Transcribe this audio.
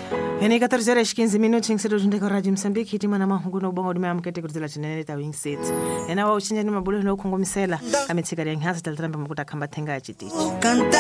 Heni 14:15 minutos ngisero ndeka Radio Msambiki hitima na mahungu no bongo dume amkete kuzila chinene ta wingset. Ena wa uchinja ni mabulu no kungomisela ametsika ya nhazi taltramba mukuta kamba tenga chitichi.